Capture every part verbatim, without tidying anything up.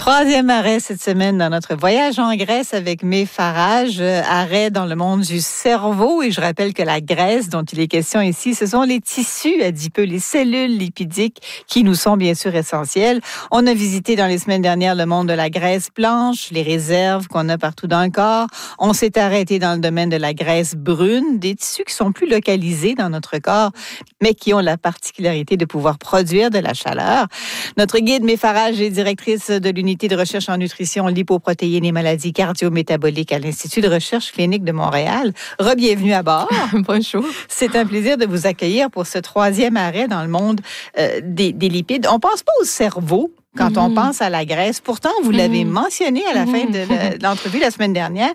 Troisième arrêt cette semaine dans notre voyage en Grèce avec May Farage. Arrêt dans le monde du cerveau. Et je rappelle que la graisse dont il est question ici, ce sont les tissus adipeux, les cellules lipidiques qui nous sont bien sûr essentielles. On a visité dans les semaines dernières le monde de la graisse blanche, les réserves qu'on a partout dans le corps. On s'est arrêté dans le domaine de la graisse brune, des tissus qui sont plus localisés dans notre corps, mais qui ont la particularité de pouvoir produire de la chaleur. Notre guide May Farage est directrice de l'unité de recherche en nutrition, lipoprotéines et maladies cardio-métaboliques à l'Institut de recherche clinique de Montréal. Re-bienvenue à bord. Bonjour. C'est un plaisir de vous accueillir pour ce troisième arrêt dans le monde euh, des, des lipides. On pense pas au cerveau quand mm-hmm. on pense à la graisse. Pourtant, vous mm-hmm. l'avez mentionné à la mm-hmm. fin de, de l'entrevue la semaine dernière.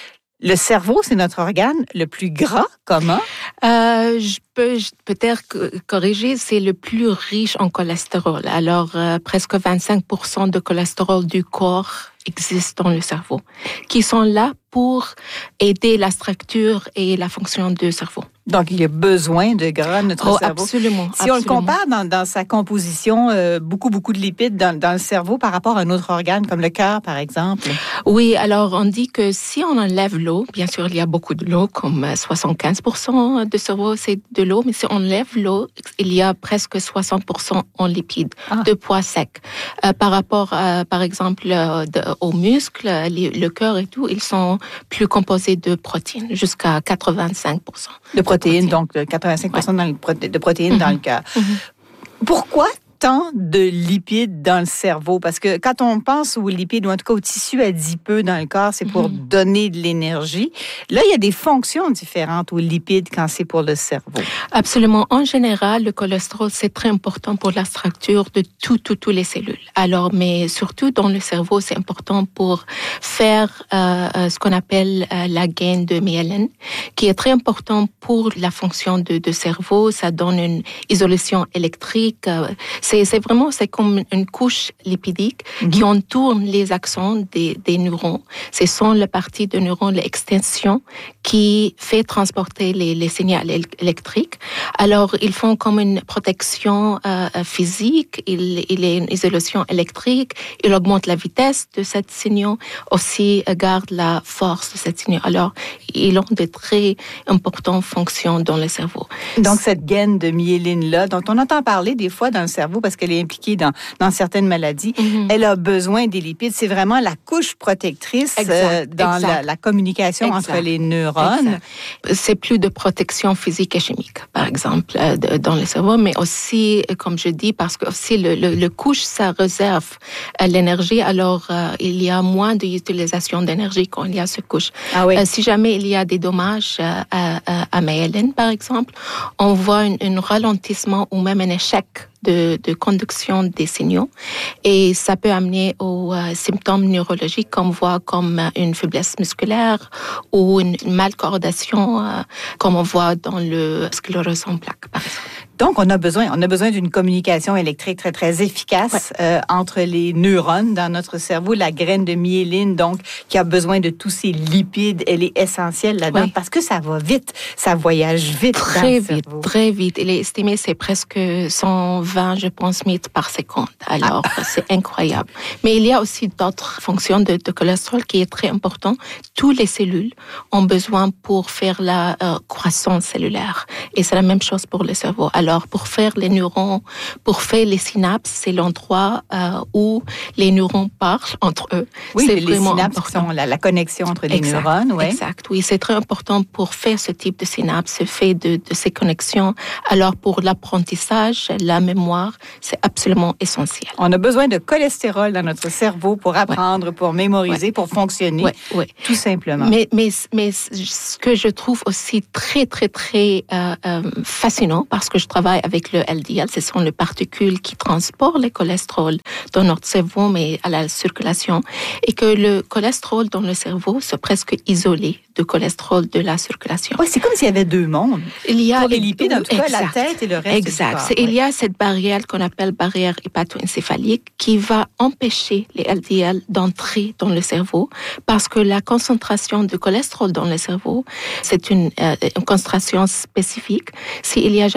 Le cerveau, c'est notre organe le plus gras. Comment? Euh, je peux je, peut-être corriger, c'est le plus riche en cholestérol. Alors, euh, presque vingt-cinq pour cent de cholestérol du corps existe dans le cerveau, qui sont là pour aider la structure et la fonction du cerveau. Donc, il y a besoin de gras dans notre oh, cerveau. Absolument. Si absolument. on le compare dans, dans sa composition, euh, beaucoup, beaucoup de lipides dans, dans le cerveau par rapport à un autre organe, comme le cœur, par exemple. Oui, alors on dit que si on enlève l'eau, bien sûr, il y a beaucoup de l'eau, comme soixante-quinze pour cent de cerveau, c'est de l'eau, mais si on enlève l'eau, il y a presque soixante pour cent en lipides, ah. de poids secs. Euh, par rapport, à, par exemple, euh, de, aux muscles, les, le cœur et tout, ils sont plus composés de protéines, jusqu'à quatre-vingt-cinq pour cent. De protéines, donc quatre-vingt-cinq pour cent ouais. dans le proté- de protéines mm-hmm. dans le cœur. Mm-hmm. Pourquoi tant de lipides dans le cerveau? Parce que quand on pense aux lipides, ou en tout cas aux tissus adipeux dans le corps, c'est pour mm-hmm. donner de l'énergie. Là, il y a des fonctions différentes aux lipides quand c'est pour le cerveau. Absolument. En général, le cholestérol, c'est très important pour la structure de tout, tout, tout les cellules. Alors, mais surtout dans le cerveau, c'est important pour faire euh, ce qu'on appelle euh, la gaine de myéline, qui est très important pour la fonction de, de cerveau. Ça donne une isolation électrique. Euh, C'est, c'est vraiment, c'est comme une couche lipidique mm-hmm. qui entoure les axons des, des neurones. Ce sont les parties de neurones, l'extension, qui fait transporter les, les signaux électriques. Alors, ils font comme une protection euh, physique, il, il y a une isolation électrique, il augmente la vitesse de cette signal, aussi garde la force de cette signal. Alors, ils ont de très importantes fonctions dans le cerveau. Donc, cette gaine de myéline-là, dont on entend parler des fois dans le cerveau, parce qu'elle est impliquée dans, dans certaines maladies, mm-hmm. elle a besoin des lipides. C'est vraiment la couche protectrice exact, euh, dans la, la communication exact, entre les neurones. Exact. C'est plus de protection physique et chimique, par exemple, euh, de, dans le cerveau, mais aussi, comme je dis, parce que aussi le, le, le couche, ça réserve euh, l'énergie, alors euh, il y a moins d'utilisation d'énergie quand il y a ce couche. Ah oui. euh, si jamais il y a des dommages euh, à, à, à myéline, par exemple, on voit un, un ralentissement ou même un échec De, de conduction des signaux et ça peut amener aux euh, symptômes neurologiques qu'on voit comme une faiblesse musculaire ou une, une malcoordination euh, comme on voit dans le sclérose en plaques, par exemple. Donc, on a besoin, on a besoin d'une communication électrique très, très efficace ouais. euh, entre les neurones dans notre cerveau. La graine de myéline, donc, qui a besoin de tous ces lipides, elle est essentielle là-dedans oui. parce que ça va vite, ça voyage vite très dans le vite, cerveau. Très vite. Il est estimé, c'est presque cent vingt, je pense, mètres par seconde. Alors, ah. c'est incroyable. Mais il y a aussi d'autres fonctions de, de cholestérol qui est très important. Toutes les cellules ont besoin pour faire la euh, croissance cellulaire. Et c'est la même chose pour le cerveau. Alors, pour faire les neurones, pour faire les synapses, c'est l'endroit euh, où les neurones parlent entre eux. Oui, c'est les vraiment synapses important. sont la, la connexion entre les exact, neurones. Oui. Exact, oui. C'est très important pour faire ce type de synapses, ce fait de, de ces connexions. Alors, pour l'apprentissage, la mémoire, c'est absolument essentiel. On a besoin de cholestérol dans notre cerveau pour apprendre, ouais. pour mémoriser, ouais. pour fonctionner, ouais, ouais. tout simplement. Mais, mais, mais ce que je trouve aussi très, très, très euh, euh, fascinant, parce que je travaille avec le L D L, ce sont les particules qui transportent le cholestérol dans notre cerveau, mais à la circulation, et que le cholestérol dans le cerveau, c'est presque isolé de cholestérol de la circulation. Oui, c'est comme s'il y avait deux mondes. Il y a pour les lipides, en tout cas, exact, la tête et le reste exact. du corps. Il ouais. y a cette barrière qu'on appelle barrière hépato-encéphalique qui va empêcher les L D L d'entrer dans le cerveau parce que la concentration de cholestérol dans le cerveau, c'est une, euh, une concentration spécifique. S'il y a jamais beaucoup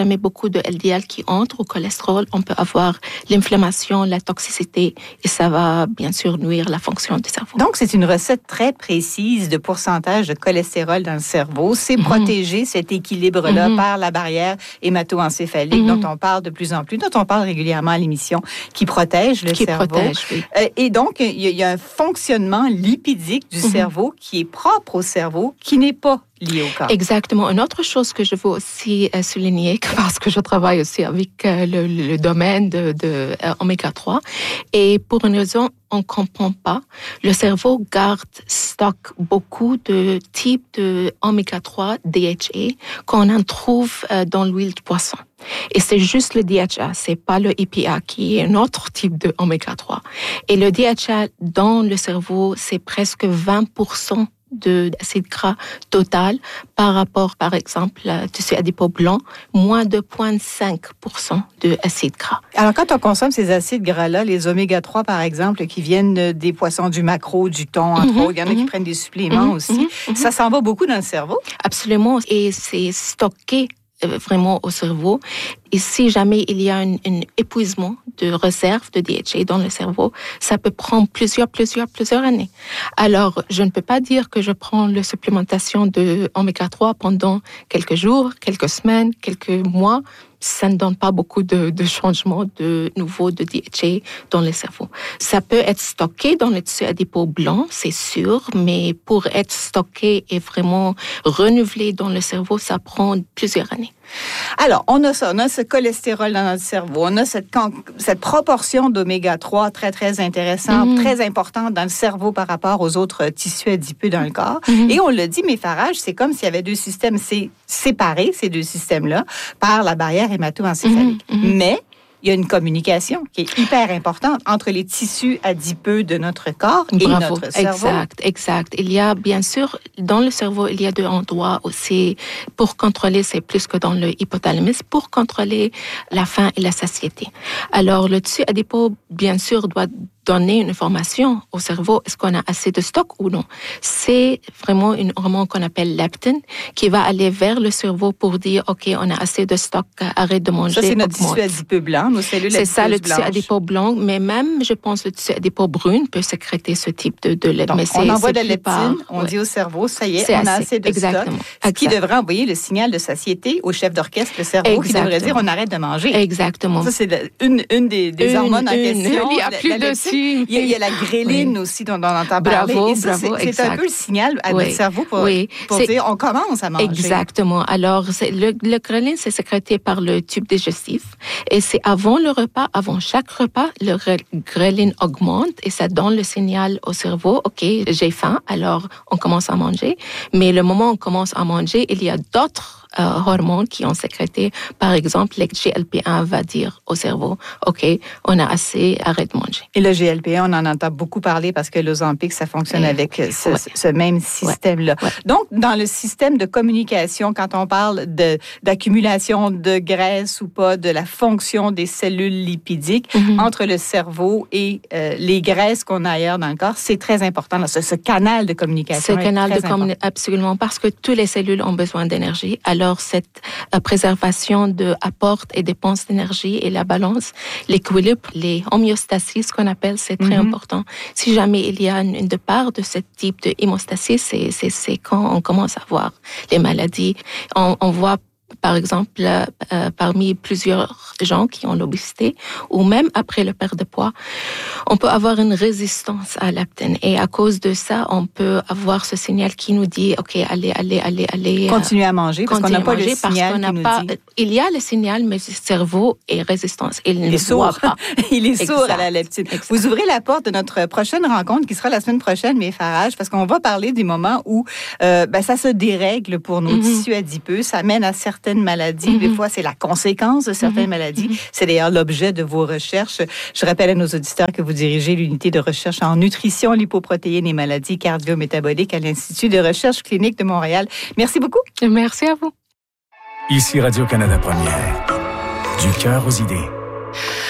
beaucoup de L D L qui entre au cholestérol, on peut avoir l'inflammation, la toxicité, et ça va bien sûr nuire la fonction du cerveau. Donc, c'est une recette très précise de pourcentage de cholestérol dans le cerveau. C'est mm-hmm. protéger cet équilibre-là mm-hmm. par la barrière hémato-encéphalique mm-hmm. dont on parle de plus en plus, dont on parle régulièrement à l'émission, qui protège le qui cerveau. Protège, oui. euh, et donc, il y, y a un fonctionnement lipidique du mm-hmm. cerveau qui est propre au cerveau, qui n'est pas lié au corps. Exactement. Une autre chose que je veux aussi euh, souligner, parce que je travaille aussi avec euh, le, le domaine de, de euh, oméga trois, et pour une raison on ne comprend pas, le cerveau garde stock beaucoup de types de oméga trois D H A qu'on en trouve euh, dans l'huile de poisson. Et c'est juste le D H A, c'est pas le E P A qui est un autre type de oméga trois. Et le D H A dans le cerveau, c'est presque vingt pour cent de d'acide gras total par rapport, par exemple, à tissu adipeux blanc, moins de zéro virgule cinq pour cent de acide gras. Alors, quand on consomme ces acides gras-là, les oméga trois, par exemple, qui viennent des poissons, du maquereau, du thon, entre mm-hmm, autres, il y en a mm-hmm. qui prennent des suppléments mm-hmm, aussi, mm-hmm. ça s'en va beaucoup dans le cerveau? Absolument, et c'est stocké vraiment au cerveau. Et si jamais il y a un, un épuisement de réserve de D H A dans le cerveau, ça peut prendre plusieurs, plusieurs, plusieurs années. Alors, je ne peux pas dire que je prends la supplémentation de oméga trois pendant quelques jours, quelques semaines, quelques mois. Ça ne donne pas beaucoup de, de changements de nouveau de D H A dans le cerveau. Ça peut être stocké dans le tissu adipeux blanc, c'est sûr, mais pour être stocké et vraiment renouvelé dans le cerveau, ça prend plusieurs années. Alors, on a ça, on a ce cholestérol dans notre cerveau, on a cette, cette proportion d'oméga trois très, très intéressante, mm-hmm. très importante dans le cerveau par rapport aux autres tissus adipeux dans le corps. Mm-hmm. Et on le dit, mes Faraj, c'est comme s'il y avait deux systèmes, c'est séparés, ces deux systèmes-là, par la barrière hémato-encéphalique. Mm-hmm. Mais il y a une communication qui est hyper importante entre les tissus adipeux de notre corps et Bravo. notre cerveau. Exact, exact. Il y a, bien sûr, dans le cerveau, il y a deux endroits aussi pour contrôler, c'est plus que dans le hypothalamus, pour contrôler la faim et la satiété. Alors, le tissu adipeux, bien sûr, doit donner une information au cerveau, est-ce qu'on a assez de stock ou non. C'est vraiment une hormone qu'on appelle leptine qui va aller vers le cerveau pour dire, OK, on a assez de stock, arrête de manger. Ça, c'est notre augmente. Tissu adipeux blanc, nos cellules C'est ça, le blanches. tissu adipeux blanc, mais même, je pense, le tissu adipeux brun peut sécréter ce type de, de leptine. Donc, on envoie de la leptine, on ouais. dit au cerveau, ça y est, c'est on a assez, assez de exactement. stock. Ce qui devrait envoyer le signal de satiété au chef d'orchestre, le cerveau, exactement. Qui devrait dire, on arrête de manger. Exactement. Ça, c'est une, une des, des une, hormones en une, question. Il y a plus la, la dessus. Il y a, il y a la gréline oui. aussi dont on entend parler. Bravo, et ça, bravo, c'est, c'est un peu le signal à oui. notre cerveau pour, oui. pour dire on commence à manger. Exactement. Alors, c'est, le, le gréline, c'est sécrété par le tube digestif et c'est avant le repas, avant chaque repas, le gréline augmente et ça donne le signal au cerveau, OK, j'ai faim, alors on commence à manger. Mais le moment où on commence à manger, il y a d'autres Euh, hormones qui ont sécrété. Par exemple, le G L P un va dire au cerveau, OK, on a assez, arrête de manger. Et le G L P un, on en entend beaucoup parler parce que l'Ozempic, ça fonctionne Et, avec ce, ouais. ce même système-là. Ouais. Ouais. Donc, dans le système de communication, quand on parle de, d'accumulation de graisse ou pas, de la fonction des cellules lipidiques mm-hmm. entre le cerveau et euh, les graisses qu'on a ailleurs dans le corps, c'est très important. Ce, ce canal de communication Ce est canal très de communication, absolument, parce que toutes les cellules ont besoin d'énergie. Alors, cette euh, préservation de apport et dépense d'énergie et la balance, l'équilibre, les homéostasis, ce qu'on appelle, c'est très mm-hmm. important. Si jamais il y a une, une de part de ce type de hémostasie, c'est, c'est, c'est quand on commence à voir les maladies. On, on voit par exemple, euh, parmi plusieurs gens qui ont l'obésité, ou même après le perte de poids, on peut avoir une résistance à la leptine. Et à cause de ça, on peut avoir ce signal qui nous dit, OK, allez, allez, allez, allez. Continuez à manger, parce qu'on n'a pas le signal qui nous pas, dit. Il y a le signal, mais le cerveau est résistant. Il, il ne est sourd. Pas. Il est sourd exact. À la leptine. Exact. Vous ouvrez la porte de notre prochaine rencontre, qui sera la semaine prochaine, mes Faraj, parce qu'on va parler des moments où euh, ben, ça se dérègle pour nos mm-hmm. tissus adipeux. Ça mène à certaines maladies. Mm-hmm. Des fois, c'est la conséquence de certaines mm-hmm. maladies. Mm-hmm. C'est d'ailleurs l'objet de vos recherches. Je rappelle à nos auditeurs que vous dirigez l'unité de recherche en nutrition, lipoprotéines et maladies cardio-métaboliques à l'Institut de recherche clinique de Montréal. Merci beaucoup. Merci à vous. Ici Radio-Canada Première. Du cœur aux idées.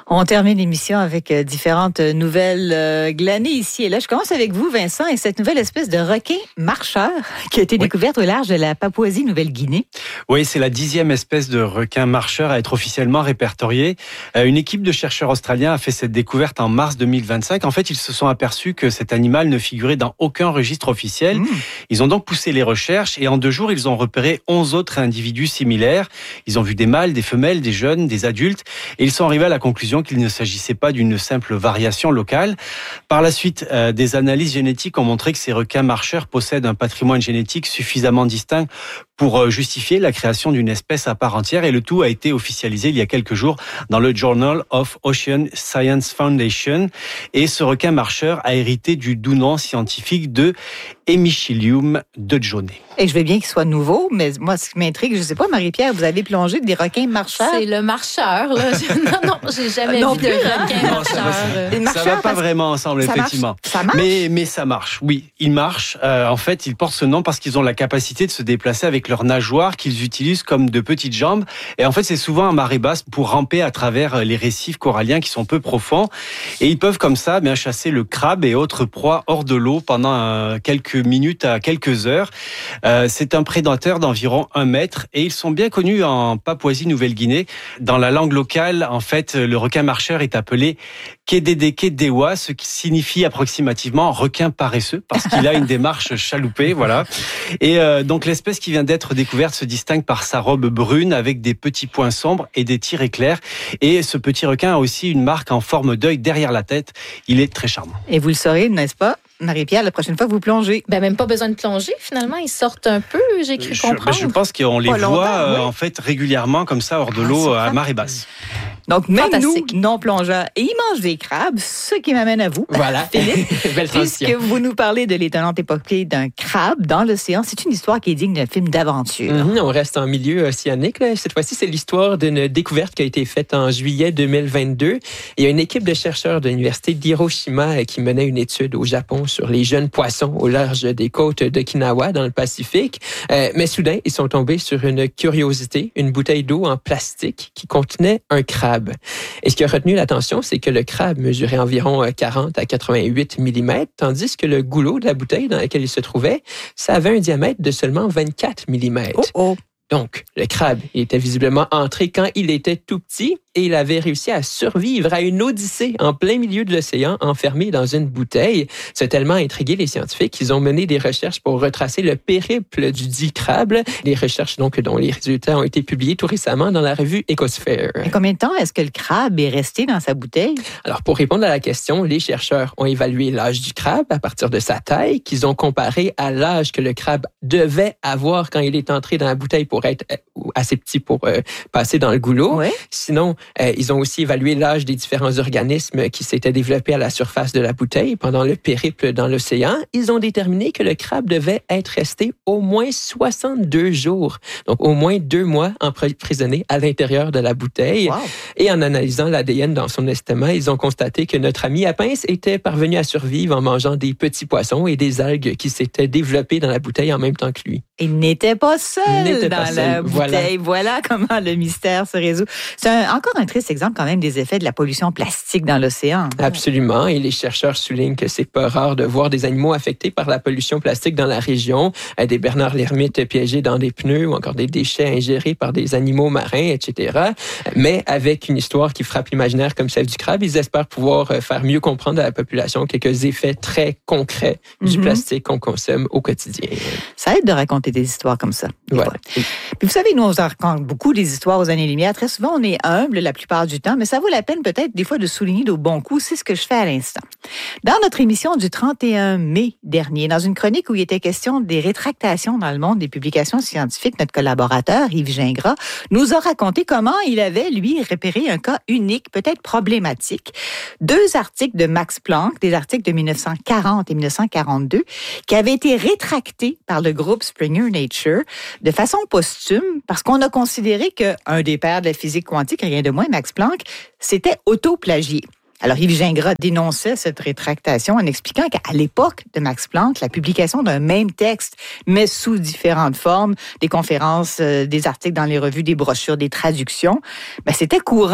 On termine l'émission avec euh, différentes nouvelles euh, glanées ici et là. Je commence avec vous, Vincent, et cette nouvelle espèce de requin marcheur qui a été oui. découverte au large de la Papouasie-Nouvelle-Guinée. Oui, c'est la dixième espèce de requin marcheur à être officiellement répertoriée. Euh, une équipe de chercheurs australiens a fait cette découverte en mars deux mille vingt-cinq. En fait, ils se sont aperçus que cet animal ne figurait dans aucun registre officiel. Mmh. Ils ont donc poussé les recherches et en deux jours, ils ont repéré onze autres individus similaires. Ils ont vu des mâles, des femelles, des jeunes, des adultes et ils sont arrivés à la conclusion qu'il ne s'agissait pas d'une simple variation locale. Par la suite, euh, des analyses génétiques ont montré que ces requins marcheurs possèdent un patrimoine génétique suffisamment distinct pour justifier la création d'une espèce à part entière. Et le tout a été officialisé il y a quelques jours dans le Journal of Ocean Science Foundation. Et ce requin marcheur a hérité du doux nom scientifique de Hemichylium dodgoni. Et je veux bien qu'il soit nouveau, mais moi, ce qui m'intrigue, je ne sais pas, Marie-Pierre, vous avez plongé des requins marcheurs? C'est le marcheur, là. non, non, j'ai jamais non, vu de requin marcheur. Ça ne va pas vraiment ensemble, ça effectivement. Marche. Ça marche? Mais, mais ça marche, oui. Ils marchent. Euh, en fait, ils portent ce nom parce qu'ils ont la capacité de se déplacer avec leurs nageoires qu'ils utilisent comme de petites jambes. Et en fait, c'est souvent en marée basse pour ramper à travers les récifs coralliens qui sont peu profonds. Et ils peuvent comme ça bien chasser le crabe et autres proies hors de l'eau pendant euh, quelques minutes à quelques heures. Euh, c'est un prédateur d'environ un mètre et ils sont bien connus en Papouasie-Nouvelle-Guinée. Dans la langue locale, en fait, le requin marcheur est appelé Kededeke Dewa, ce qui signifie approximativement requin paresseux parce qu'il a une démarche chaloupée, voilà. Et euh, donc l'espèce qui vient d'être découverte se distingue par sa robe brune avec des petits points sombres et des tirets clairs. Et ce petit requin a aussi une marque en forme d'œil derrière la tête. Il est très charmant. Et vous le saurez, n'est-ce pas, Marie-Pierre, la prochaine fois que vous plongez? Ben, même pas besoin de plonger, finalement. Ils sortent un peu, j'ai cru comprendre. Je, je pense qu'on les pas voit longtemps, oui. euh, en fait régulièrement comme ça hors de l'eau ah, à marée basse. Donc, même Fantastique. Nous, non-plongeurs, et ils mangent des crabes, ce qui m'amène à vous, voilà. Philippe, Belle puisque vous nous parlez de l'étonnante épopée d'un crabe dans l'océan. C'est une histoire qui est digne d'un film d'aventure. Mm-hmm, on reste en milieu océanique. Là. Cette fois-ci, c'est l'histoire d'une découverte qui a été faite en juillet deux mille vingt-deux. Il y a une équipe de chercheurs de l'université d'Hiroshima qui menait une étude au Japon sur les jeunes poissons au large des côtes d'Okinawa, dans le Pacifique. Euh, mais soudain, ils sont tombés sur une curiosité, une bouteille d'eau en plastique qui contenait un crabe. Et ce qui a retenu l'attention, c'est que le crabe mesurait environ quarante à quatre-vingt-huit millimètres, tandis que le goulot de la bouteille dans laquelle il se trouvait, ça avait un diamètre de seulement vingt-quatre millimètres. Oh oh. Donc, le crabe il était visiblement entré quand il était tout petit et il avait réussi à survivre à une odyssée en plein milieu de l'océan, enfermé dans une bouteille. Ça a tellement intrigué les scientifiques qu'ils ont mené des recherches pour retracer le périple du dit crabe. Des recherches donc dont les résultats ont été publiés tout récemment dans la revue Ecosphere. Et combien de temps est-ce que le crabe est resté dans sa bouteille? Alors, pour répondre à la question, les chercheurs ont évalué l'âge du crabe à partir de sa taille, qu'ils ont comparé à l'âge que le crabe devait avoir quand il est entré dans la bouteille pour être assez petit pour euh, passer dans le goulot. Oui. Sinon, euh, ils ont aussi évalué l'âge des différents organismes qui s'étaient développés à la surface de la bouteille pendant le périple dans l'océan. Ils ont déterminé que le crabe devait être resté au moins soixante-deux jours, donc au moins deux mois emprisonné à l'intérieur de la bouteille. Wow. Et en analysant l'A D N dans son estomac, ils ont constaté que notre ami à pince était parvenu à survivre en mangeant des petits poissons et des algues qui s'étaient développées dans la bouteille en même temps que lui. Il n'était pas seul n'était dans pas la seul. bouteille. Voilà. voilà comment le mystère se résout. C'est un, encore un triste exemple quand même des effets de la pollution plastique dans l'océan. Absolument. Et les chercheurs soulignent que c'est pas rare de voir des animaux affectés par la pollution plastique dans la région. Des bernards l'ermite piégés dans des pneus ou encore des déchets ingérés par des animaux marins, et cetera. Mais avec une histoire qui frappe l'imaginaire comme celle du crabe, ils espèrent pouvoir faire mieux comprendre à la population quelques effets très concrets mm-hmm. du plastique qu'on consomme au quotidien. Ça aide de raconter des histoires comme ça. Ouais. Puis vous savez, nous, on raconte beaucoup des histoires aux années-lumière. Très souvent, on est humble la plupart du temps, mais ça vaut la peine peut-être des fois de souligner nos bons coups. C'est ce que je fais à l'instant. Dans notre émission du trente et un mai dernier, dans une chronique où il était question des rétractations dans le monde des publications scientifiques, notre collaborateur, Yves Gingras, nous a raconté comment il avait, lui, repéré un cas unique, peut-être problématique. Deux articles de Max Planck, des articles de dix-neuf cent quarante et dix-neuf cent quarante-deux, qui avaient été rétractés par le groupe Springer Nature de façon posthume parce qu'on a considéré qu'un des pères de la physique quantique, rien de moins, Max Planck, s'était autoplagié. Alors, Yves Gingras dénonçait cette rétractation en expliquant qu'à l'époque de Max Planck, la publication d'un même texte, mais sous différentes formes, des conférences, euh, des articles dans les revues, des brochures, des traductions, ben, c'était courant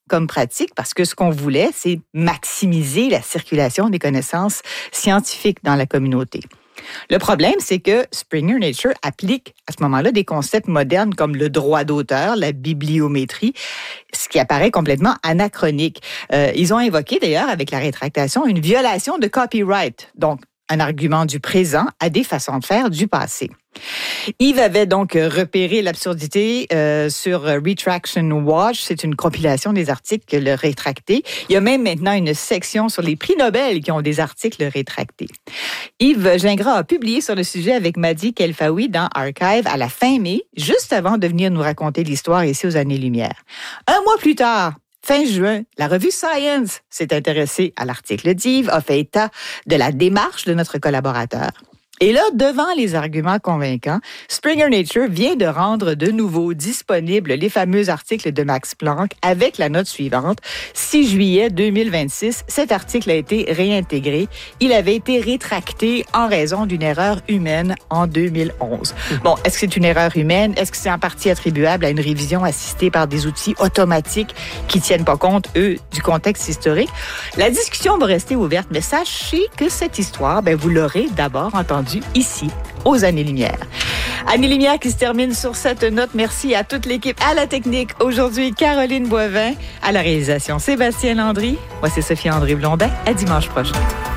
comme pratique parce que ce qu'on voulait, c'est maximiser la circulation des connaissances scientifiques dans la communauté. Le problème, c'est que Springer Nature applique à ce moment-là des concepts modernes comme le droit d'auteur, la bibliométrie, ce qui apparaît complètement anachronique. Euh, ils ont invoqué d'ailleurs avec la rétractation une violation de copyright, donc un argument du présent à des façons de faire du passé. Yves avait donc repéré l'absurdité euh, sur Retraction Watch. C'est une compilation des articles rétractés. Il y a même maintenant une section sur les prix Nobel qui ont des articles rétractés. Yves Gingras a publié sur le sujet avec Madi Kelfaoui dans Archive à la fin mai, juste avant de venir nous raconter l'histoire ici aux Années-Lumière. Un mois plus tard, fin juin, la revue Science s'est intéressée à l'article d'Yves, a fait état de la démarche de notre collaborateur. Et là, devant les arguments convaincants, Springer Nature vient de rendre de nouveau disponibles les fameux articles de Max Planck avec la note suivante. six juillet deux mille vingt-six, cet article a été réintégré. Il avait été rétracté en raison d'une erreur humaine en deux mille onze. Bon, est-ce que c'est une erreur humaine? Est-ce que c'est en partie attribuable à une révision assistée par des outils automatiques qui tiennent pas compte, eux, du contexte historique? La discussion va rester ouverte, mais sachez que cette histoire, ben, vous l'aurez d'abord entendue ici, aux Années-Lumière. Années-Lumière qui se termine sur cette note. Merci à toute l'équipe, à la technique. Aujourd'hui, Caroline Boivin, à la réalisation, Sébastien Landry. Moi, c'est Sophie André-Blondin. À dimanche prochain.